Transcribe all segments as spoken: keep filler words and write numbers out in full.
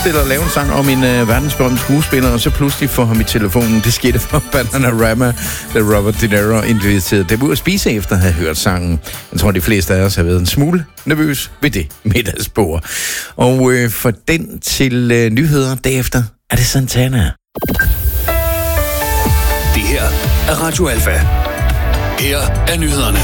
forestille at lave en sang om en uh, verdensberømt skuespiller, og så pludselig få ham i telefonen. Det skete for Bananarama, da Robert De Niro inviterede dem ud at spise efter at have hørt sangen. Jeg tror, de fleste af os har været en smule nervøs ved det middagsbord. Og uh, for den til uh, nyheder derefter er det Santana. Det her er Radio Alfa. Her er nyhederne.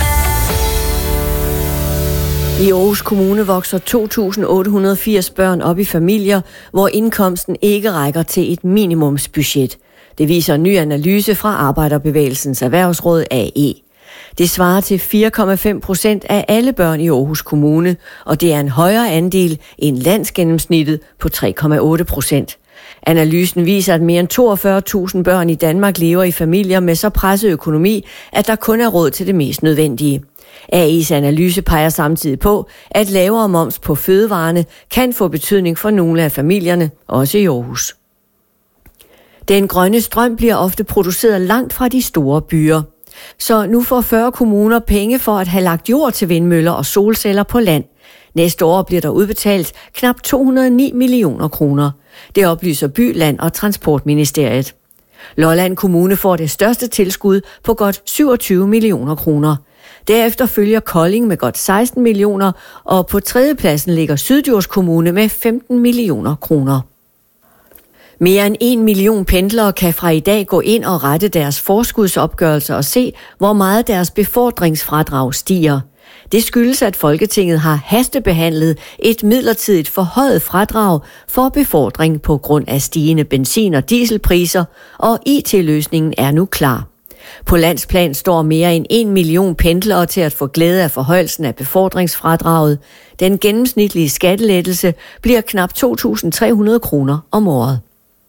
I Aarhus Kommune vokser to tusind otte hundrede og firs børn op i familier, hvor indkomsten ikke rækker til et minimumsbudget. Det viser en ny analyse fra Arbejderbevægelsens Erhvervsråd A E. Det svarer til fire komma fem procent af alle børn i Aarhus Kommune, og det er en højere andel end landsgennemsnittet på tre komma otte procent. Analysen viser, at mere end toogfyrre tusind børn i Danmark lever i familier med så presset økonomi, at der kun er råd til det mest nødvendige. A E's analyse peger samtidig på, at lavere moms på fødevarene kan få betydning for nogle af familierne, også i Aarhus. Den grønne strøm bliver ofte produceret langt fra de store byer. Så nu får fyrre kommuner penge for at have lagt jord til vindmøller og solceller på land. Næste år bliver der udbetalt knap to hundrede og ni millioner kroner. Det oplyser By, Land og Transportministeriet. Lolland Kommune får det største tilskud på godt syvogtyve millioner kroner. Derefter følger Kolding med godt seksten millioner, og på tredjepladsen ligger Syddjurs Kommune med femten millioner kroner. Mere end en million pendlere kan fra i dag gå ind og rette deres forskudsopgørelser og se, hvor meget deres befordringsfradrag stiger. Det skyldes, at Folketinget har hastebehandlet et midlertidigt forhøjet fradrag for befordring på grund af stigende benzin- og dieselpriser, og I T-løsningen er nu klar. På landsplan står mere end en million pendlere til at få glæde af forhøjelsen af befordringsfradraget. Den gennemsnitlige skattelettelse bliver knap to tusind tre hundrede kroner om året.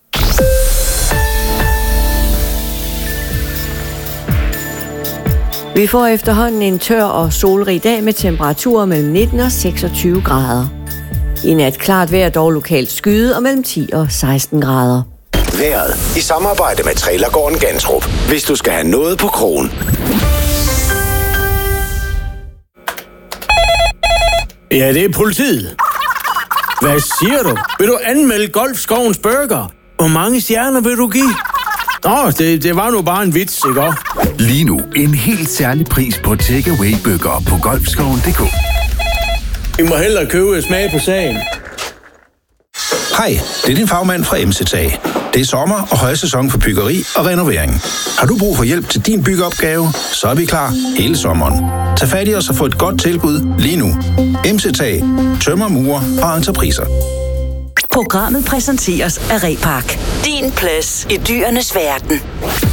Vi får efterhånden en tør og solrig dag med temperaturer mellem nitten og seksogtyve grader. I nat klart vejr, dog lokalt skyde, og mellem ti og seksten grader. Vejret i samarbejde med Trailergården Gantrup. Hvis du skal have noget på krogen. Ja, det er politiet. Hvad siger du? Vil du anmelde Golfskovens Burger? Hvor mange stjerner vil du give? Åh, det, det var nu bare en vits, ikke også? Lige nu en helt særlig pris på takeaway-bøger på golfskoven punktum d k. Vi må hellere købe smag på sagen. Hej, det er din fagmand fra M C A. Det er sommer og højsæson for byggeri og renovering. Har du brug for hjælp til din byggeopgave, så er vi klar hele sommeren. Tag fat i os og få et godt tilbud lige nu. M C A. Tømmer, murer og entrepriser. Programmet præsenteres af Repark. Din plads i dyrenes verden.